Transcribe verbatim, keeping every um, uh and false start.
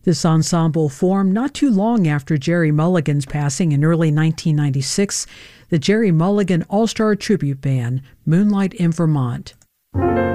This ensemble formed not too long after Gerry Mulligan's passing in early nineteen ninety-six, the Gerry Mulligan All-Star Tribute Band, Moonlight in Vermont.